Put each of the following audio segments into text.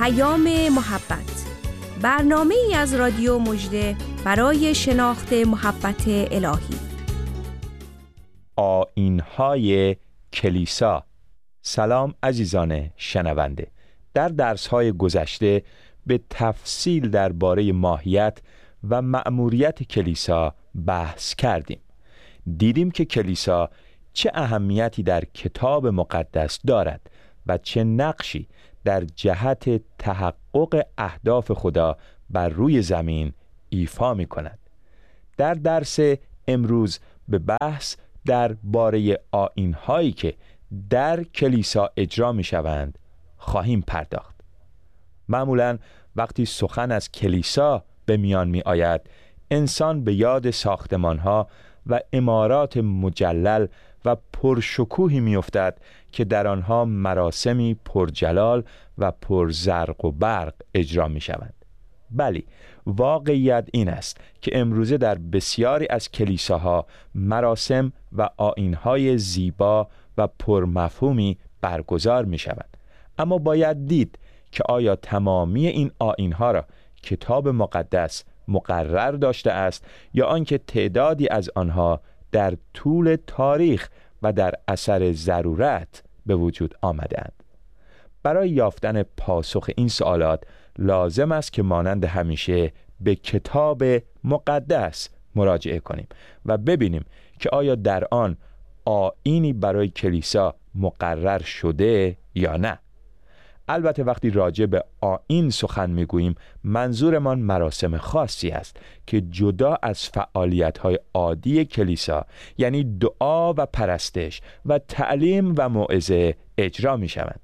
محبت، برنامه‌ای از رادیو مژده برای شناخت محبت الهی. آیین‌های کلیسا. سلام عزیزان شنونده. در درس‌های گذشته به تفصیل درباره ماهیت و مأموریت کلیسا بحث کردیم. دیدیم که کلیسا چه اهمیتی در کتاب مقدس دارد و چه نقشی در جهت تحقق اهداف خدا بر روی زمین ایفا می کند. در درس امروز به بحث درباره آیین‌هایی که در کلیسا اجرا می شوند خواهیم پرداخت. معمولاً وقتی سخن از کلیسا به میان می آید، انسان به یاد ساختمان‌ها و عمارات مجلل و پرشکوهی می افتد که در آنها مراسمی پرجلال و پرزرق و برق اجرا می شوند. بلی، واقعیت این است که امروزه در بسیاری از کلیساها مراسم و آیین‌های زیبا و پرمفهومی برگزار می شوند. اما باید دید که آیا تمامی این آیین‌ها را کتاب مقدس مقرر داشته است یا آنکه تعدادی از آنها در طول تاریخ و در اثر ضرورت به وجود آمدند. برای یافتن پاسخ این سوالات لازم است که مانند همیشه به کتاب مقدس مراجعه کنیم و ببینیم که آیا در آن آیینی برای کلیسا مقرر شده یا نه. البته وقتی راجع به آیین سخن میگوییم منظورمان مراسم خاصی است که جدا از فعالیت‌های عادی کلیسا، یعنی دعا و پرستش و تعلیم و موعظه اجرا می‌شوند.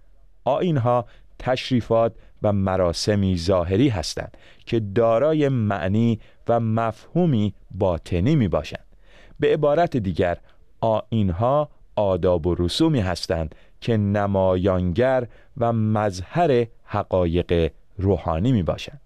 آیین‌ها تشریفات و مراسمی ظاهری هستند که دارای معنی و مفهومی باطنی میباشند. به عبارت دیگر آیین‌ها آداب و رسومی هستند که نمایانگر و مظهر حقایق روحانی می باشند.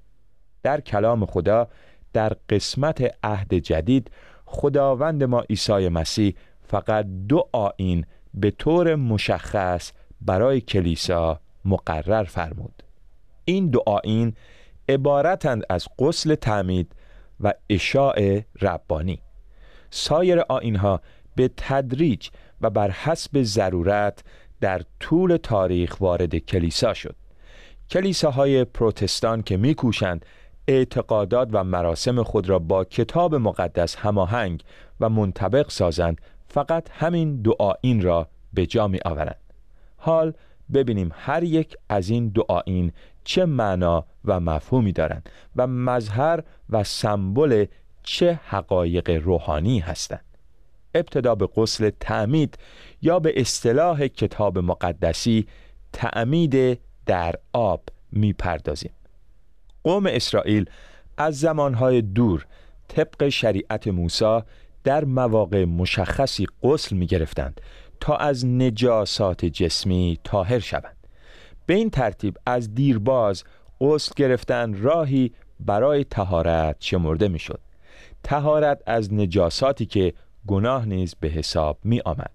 در کلام خدا در قسمت عهد جدید خداوند ما عیسی مسیح فقط 2 آیین به طور مشخص برای کلیسا مقرر فرمود. این 2 آیین عبارتند از غسل تعمید و اشاع ربانی. سایر آیین‌ها به تدریج و بر حسب ضرورت در طول تاریخ وارد کلیسا شد. کلیساهای پروتستان که می‌کوشند اعتقادات و مراسم خود را با کتاب مقدس هماهنگ و منطبق سازند، فقط همین 2 آیین را به جا می‌آورند. حال ببینیم هر یک از این 2 آیین چه معنا و مفهومی دارند و مظهر و سمبل چه حقایق روحانی هستند. ابتدا به غسل تعمید یا به اصطلاح کتاب مقدسی تعمید در آب می‌پردازیم. قوم اسرائیل از زمانهای دور طبق شریعت موسی در مواقع مشخصی غسل می‌گرفتند تا از نجاسات جسمی طاهر شوند. به این ترتیب از دیرباز غسل گرفتن راهی برای طهارت شمرده می‌شد. طهارت از نجاساتی که گناه نیز به حساب می آمد.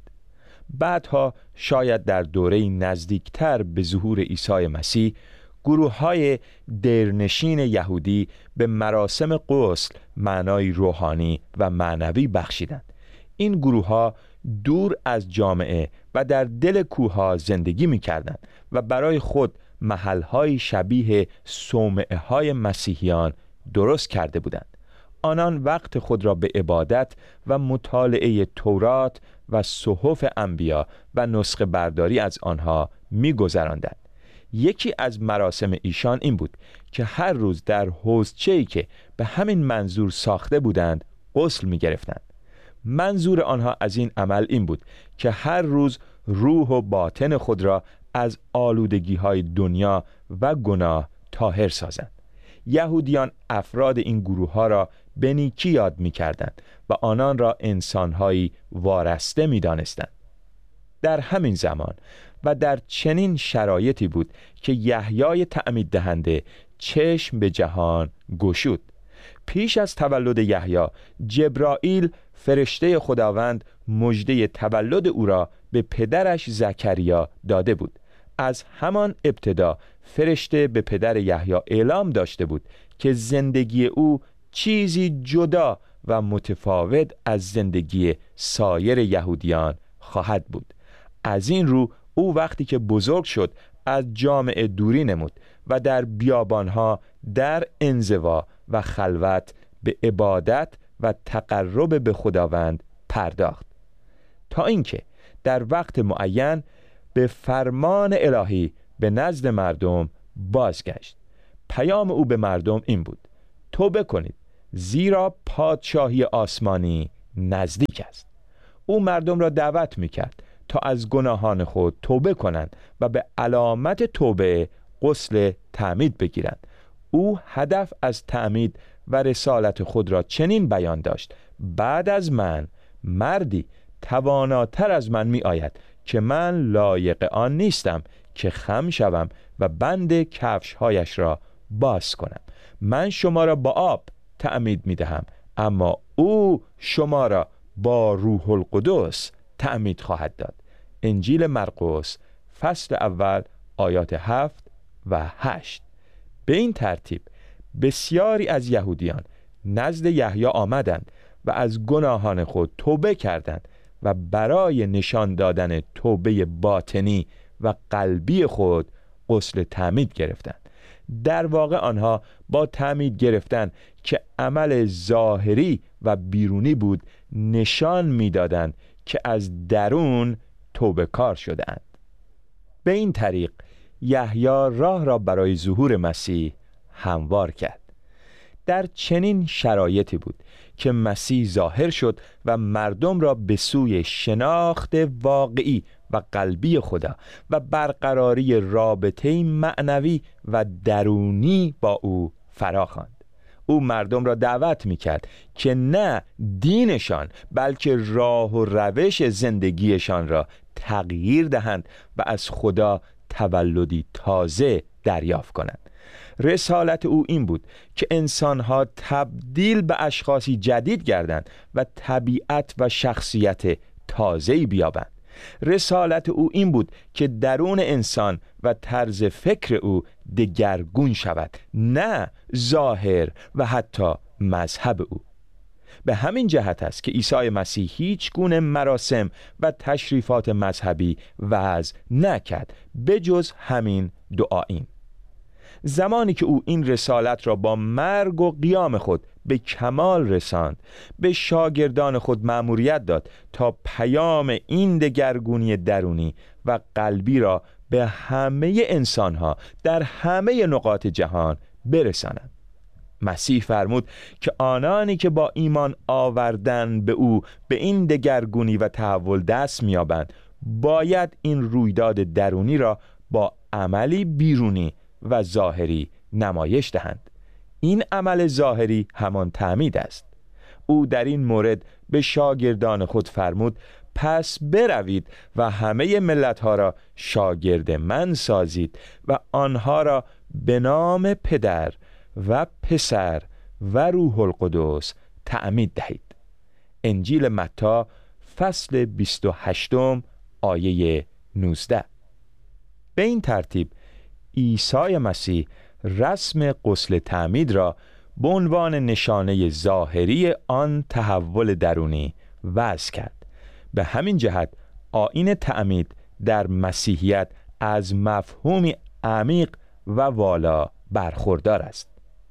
بعدها شاید در دوره نزدیکتر به ظهور عیسی مسیح گروه‌های دیرنشین یهودی به مراسم غسل معنای روحانی و معنوی بخشیدند. این گروه‌ها دور از جامعه و در دل کوه‌ها زندگی می‌کردند و برای خود محل‌های شبیه صومعه‌های مسیحیان درست کرده بودند. آنان وقت خود را به عبادت و مطالعه تورات و صحف انبیا و نسخه برداری از آنها می‌گذراندند. یکی از مراسم ایشان این بود که هر روز در حوضچه‌ای که به همین منظور ساخته بودند غسل می‌گرفتند. منظور آنها از این عمل این بود که هر روز روح و باطن خود را از آلودگی‌های دنیا و گناه طاهر سازند. یهودیان افراد این گروه‌ها را به نیکی یاد می‌کردند و آنان را انسان‌هایی وارسته می‌دانستند. در همین زمان و در چنین شرایطی بود که یحیای تعمید دهنده چشم به جهان گشود. پیش از تولد یحیی، جبرائیل فرشته خداوند مژده تولد او را به پدرش زکریا داده بود. از همان ابتدا فرشته به پدر یحیی اعلام داشته بود که زندگی او چیزی جدا و متفاوت از زندگی سایر یهودیان خواهد بود. از این رو او وقتی که بزرگ شد از جامعه دوری نمود و در بیابانها در انزوا و خلوت به عبادت و تقرب به خداوند پرداخت، تا اینکه در وقت معین به فرمان الهی به نزد مردم بازگشت. پیام او به مردم این بود: توبه کنید زیرا پادشاهی آسمانی نزدیک است. او مردم را دعوت می‌کرد تا از گناهان خود توبه کنند و به علامت توبه غسل تعمید بگیرند. او هدف از تعمید و رسالت خود را چنین بیان داشت: بعد از من مردی تواناتر از من می آید که من لایق آن نیستم که خم شوم و بند کفش‌هایش را باز کنم. من شما را با آب تعمید می دهم، اما او شما را با روح القدس تعمید خواهد داد. انجیل مرقس فصل اول آیات 7 و 8. به این ترتیب بسیاری از یهودیان نزد یحیی آمدند و از گناهان خود توبه کردند و برای نشان دادن توبه باطنی و قلبی خود غسل تعمید گرفتند. در واقع آنها با تعمید گرفتن که عمل ظاهری و بیرونی بود نشان می‌دادند که از درون توبه کار شده‌اند. به این طریق یحیی راه را برای ظهور مسیح هموار کرد. در چنین شرایطی بود که مسیح ظاهر شد و مردم را به سوی شناخت واقعی و قلبی خدا و برقراری رابطه معنوی و درونی با او فراخواند. او مردم را دعوت می‌کرد که نه دینشان بلکه راه و روش زندگیشان را تغییر دهند و از خدا تولدی تازه دریافت کنند. رسالت او این بود که انسانها تبدیل به اشخاصی جدید گردند و طبیعت و شخصیت تازه‌ای بیابند. رسالت او این بود که درون انسان و طرز فکر او دگرگون شود، نه ظاهر و حتی مذهب او. به همین جهت است که عیسی مسیح هیچ گونه مراسم و تشریفات مذهبی وضع نکرد بجز همین دعایین. زمانی که او این رسالت را با مرگ و قیام خود به کمال رساند، به شاگردان خود مأموریت داد تا پیام این دگرگونی درونی و قلبی را به همه انسانها در همه نقاط جهان برسانند. مسیح فرمود که آنانی که با ایمان آوردن به او به این دگرگونی و تحول دست می‌یابند، باید این رویداد درونی را با عملی بیرونی و ظاهری نمایش دهند. این عمل ظاهری همان تعمید است. او در این مورد به شاگردان خود فرمود: پس بروید و همه ملت‌ها را شاگرد من سازید و آنها را به نام پدر و پسر و روح القدس تعمید دهید. انجیل متی فصل 28 آیه 19. به این ترتیب عیسی مسیح رسم غسل تعمید را به عنوان نشانه ظاهری آن تحول درونی وضع کرد. به همین جهت آیین تعمید در مسیحیت از مفهومی عمیق و والا برخوردار است.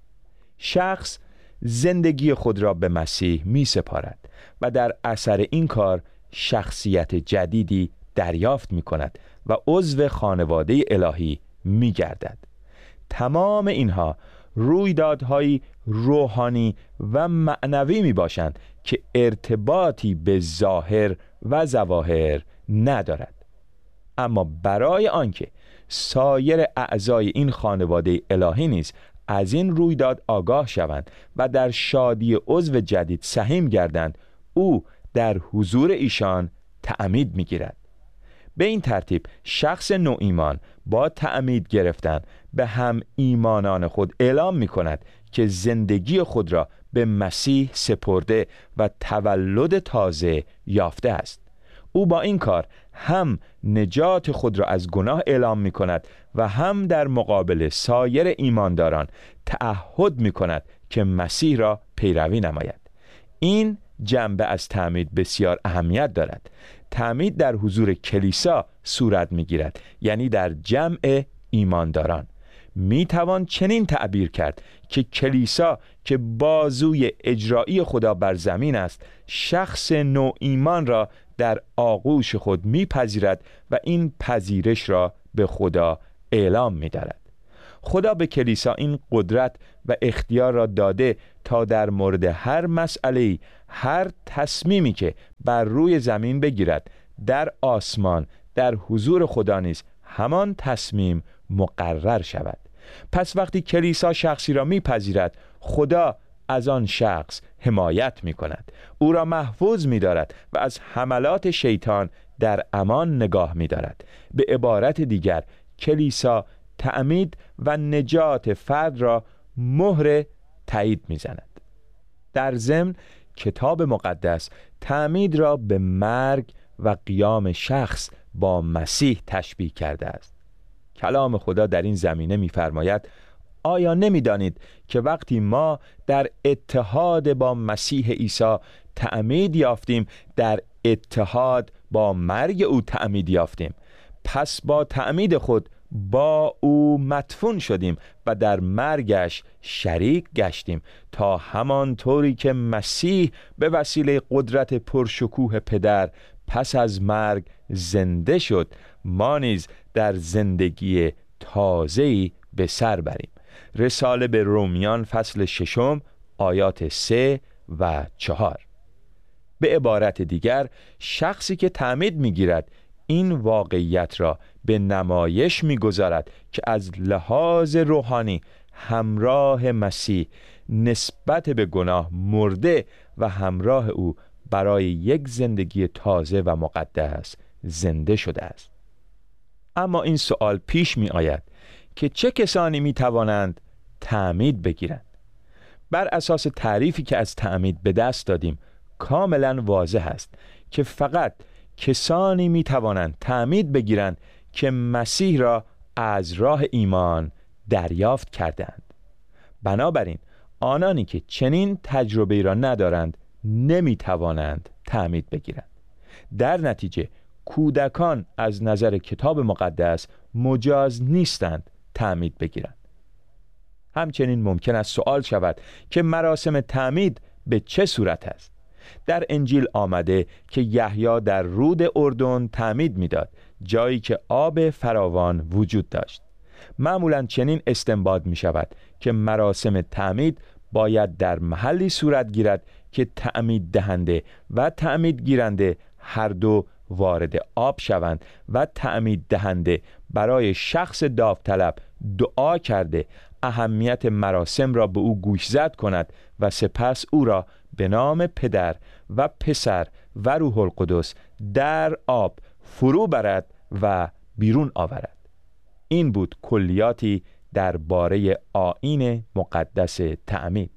شخص زندگی خود را به مسیح می سپارد و در اثر این کار شخصیت جدیدی دریافت می کند و عضو خانواده الهی می گردد. تمام اینها رویدادهای روحانی و معنوی می باشند که ارتباطی به ظاهر و ظواهر ندارد. اما برای آنکه سایر اعضای این خانواده الهی نیز از این رویداد آگاه شوند و در شادی عضو جدید سهیم گردند، او در حضور ایشان تعمید می گیرد. به این ترتیب شخص نوایمان با تعمید گرفتن به هم ایمانان خود اعلام می کند که زندگی خود را به مسیح سپرده و تولد تازه یافته است. او با این کار هم نجات خود را از گناه اعلام می کند و هم در مقابل سایر ایمانداران تعهد می کند که مسیح را پیروی نماید. این جنبه از تعمید بسیار اهمیت دارد. تعمید در حضور کلیسا صورت می گیرد، یعنی در جمع ایمانداران. می توان چنین تعبیر کرد که کلیسا که بازوی اجرایی خدا بر زمین است، شخص نو ایمان را در آغوش خود می پذیرد و این پذیرش را به خدا اعلام می دارد. خدا به کلیسا این قدرت و اختیار را داده تا در مورد هر مسئله‌ای، هر تصمیمی که بر روی زمین بگیرد، در آسمان در حضور خدا نیز همان تصمیم مقرر شود. پس وقتی کلیسا شخصی را میپذیرد، خدا از آن شخص حمایت می کند، او را محفوظ می دارد و از حملات شیطان در امان نگاه می دارد. به عبارت دیگر، کلیسا تعمید و نجات فرد را مهر تایید می زند. در ضمن کتاب مقدس تعمید را به مرگ و قیام شخص با مسیح تشبیه کرده است. کلام خدا در این زمینه می‌فرماید: آیا نمی‌دانید که وقتی ما در اتحاد با مسیح عیسی تعمید یافتیم، در اتحاد با مرگ او تعمید یافتیم؟ پس با تعمید خود با او مدفون شدیم و در مرگش شریک گشتیم، تا همانطوری که مسیح به وسیله قدرت پرشکوه پدر پس از مرگ زنده شد، ما نیز در زندگی تازه‌ای به سر بریم. رساله به رومیان فصل 6 آیات 3 و 4. به عبارت دیگر، شخصی که تعمید می‌گیرد این واقعیت را به نمایش می‌گذارد که از لحاظ روحانی همراه مسیح نسبت به گناه مرده و همراه او برای یک زندگی تازه و مقدس زنده شده است. اما این سوال پیش می آید که چه کسانی می توانند تعمید بگیرند؟ بر اساس تعریفی که از تعمید به دست دادیم، کاملا واضح است که فقط کسانی می توانند تعمید بگیرند که مسیح را از راه ایمان دریافت کردند. بنابراین آنانی که چنین تجربه را ندارند نمی توانند تعمید بگیرند. در نتیجه کودکان از نظر کتاب مقدس مجاز نیستند تعمید بگیرند. همچنین ممکن است سوال شود که مراسم تعمید به چه صورت است؟ در انجیل آمده که یحیی در رود اردن تعمید میداد، جایی که آب فراوان وجود داشت. معمولاً چنین استنباط می شود که مراسم تعمید باید در محلی صورت گیرد که تعمید دهنده و تعمید گیرنده هر دو وارد آب شوند و تعمید دهنده برای شخص داوطلب دعا کرده اهمیت مراسم را به او گوشزد کند و سپس او را به نام پدر و پسر و روح القدس در آب فرو برد و بیرون آورد. این بود کلیاتی درباره آیین مقدس تعمید.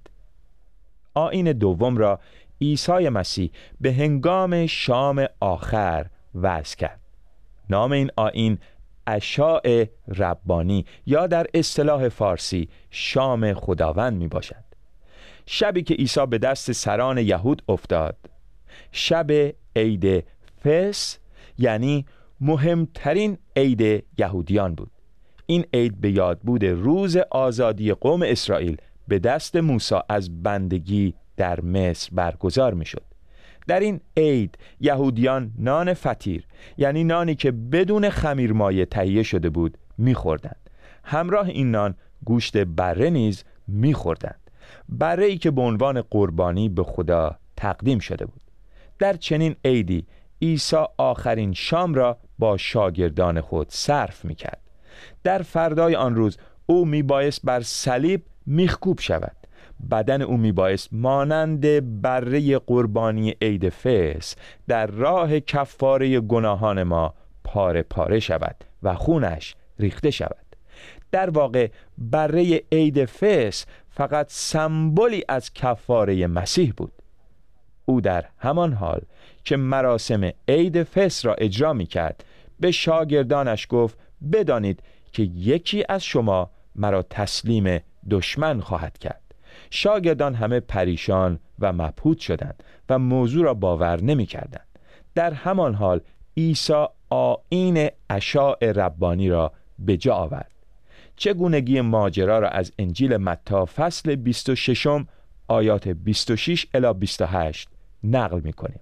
آیین دوم را عیسی مسیح به هنگام شام آخر وضع کرد. نام این آیین عشاء ربانی یا در اصطلاح فارسی شام خداوند می باشد. شبی که عیسی به دست سران یهود افتاد، شب عید فصح، یعنی مهمترین عید یهودیان بود. این عید به یاد بود روز آزادی قوم اسرائیل به دست موسی از بندگی در مصر برگزار می شد. در این عید یهودیان نان فطیر، یعنی نانی که بدون خمیرمایه تهیه شده بود، می خوردند. همراه این نان گوشت بره نیز می خوردند. بره ای که به عنوان قربانی به خدا تقدیم شده بود. در چنین عیدی عیسی آخرین شام را با شاگردان خود صرف می کرد. در فردای آن روز او می بایست بر صلیب میخکوب شود. بدن او می بایست مانند بره قربانی عید فصح در راه کفاره گناهان ما پاره پاره شود و خونش ریخته شود. در واقع بره عید فصح فقط سمبولی از کفاره مسیح بود. او در همان حال که مراسم عید فصح را اجرا می کرد، به شاگردانش گفت بدانید که یکی از شما مرا تسلیم دشمن خواهد کرد. شاگردان همه پریشان و مبهوت شدند و موضوع را باور نمی کردند. در همان حال عیسی آیین عشاء ربانی را به جا آورد. چگونگی ماجرا را از انجیل متی فصل 26 آیات 26 الی 28 نقل می کنیم.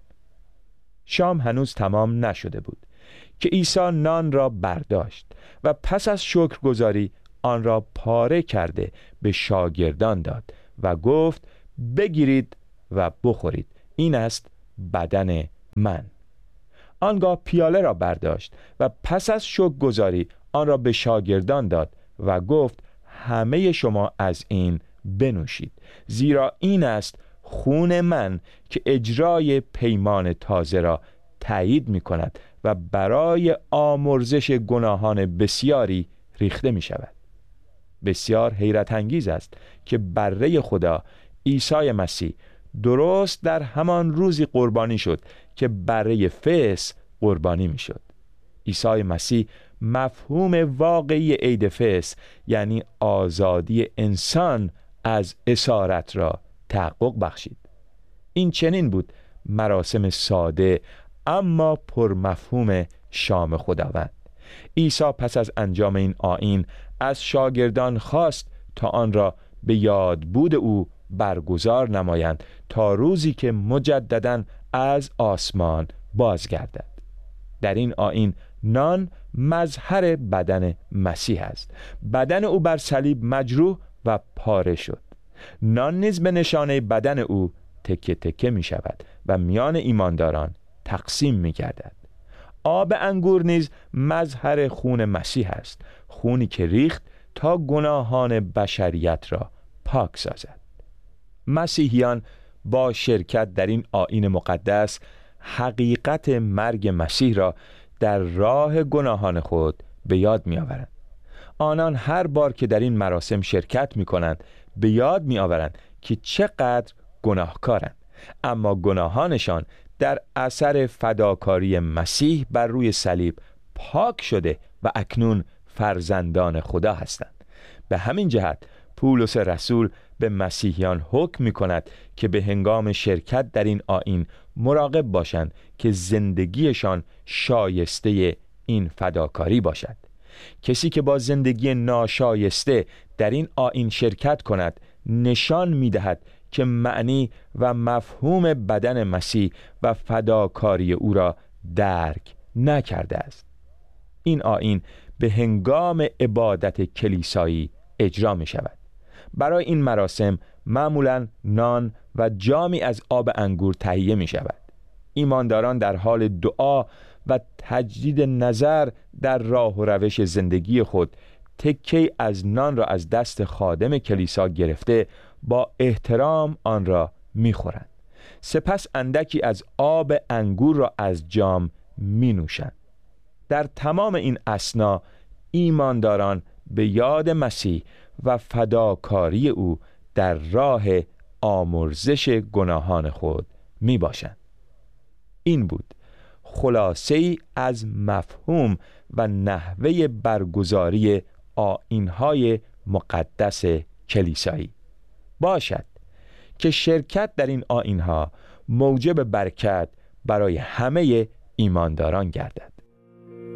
شام هنوز تمام نشده بود که عیسی نان را برداشت و پس از شکرگزاری آن را پاره کرده به شاگردان داد و گفت بگیرید و بخورید، این است بدن من. آنگاه پیاله را برداشت و پس از شکرگزاری آن را به شاگردان داد و گفت همه شما از این بنوشید، زیرا این است خون من که اجرای پیمان تازه را تایید می کند و برای آمرزش گناهان بسیاری ریخته می شود. بسیار حیرت انگیز است که بره خدا عیسی مسیح درست در همان روزی قربانی شد که بره فصح قربانی می شد. عیسی مسیح مفهوم واقعی عید فصح یعنی آزادی انسان از اسارت را تحقق بخشید. این چنین بود مراسم ساده اما پرمفهوم شام خداوند. عیسی پس از انجام این آیین از شاگردان خواست تا آن را به یادبود او برگزار نمایند تا روزی که مجدداً از آسمان بازگردد. در این آیین نان مظهر بدن مسیح است. بدن او بر صلیب مجروح و پاره شد. نان نیز به نشانه بدن او تکه تکه می شود و میان ایمانداران تقسیم می گردد. آب انگور نیز مظهر خون مسیح است، خونی که ریخت تا گناهان بشریت را پاک سازد. مسیحیان با شرکت در این آیین مقدس حقیقت مرگ مسیح را در راه گناهان خود به یاد می آورند. آنان هر بار که در این مراسم شرکت می کنند به یاد می آورند که چقدر گناهکارند، اما گناهانشان در اثر فداکاری مسیح بر روی صلیب پاک شده و اکنون فرزندان خدا هستند. به همین جهت پولس رسول به مسیحیان حکم می کند که به هنگام شرکت در این آیین مراقب باشند که زندگیشان شایسته این فداکاری باشد. کسی که با زندگی ناشایسته در این آیین شرکت کند نشان می دهد که معنی و مفهوم بدن مسیح و فداکاری او را درک نکرده است. این آیین به هنگام عبادت کلیسایی اجرا می شود. برای این مراسم معمولاً نان و جامی از آب انگور تهیه می شود. ایمانداران در حال دعا و تجدید نظر در راه و روش زندگی خود تکه‌ای از نان را از دست خادم کلیسا گرفته با احترام آن را می خورند. سپس اندکی از آب انگور را از جام می نوشند. در تمام این اثنا ایمانداران به یاد مسیح و فداکاری او در راه آمرزش گناهان خود می باشند. این بود خلاصه ای از مفهوم و نحوه برگزاری آیین‌های مقدس کلیسایی. باشد که شرکت در این آیین‌ها موجب برکت برای همه ایمانداران گردد.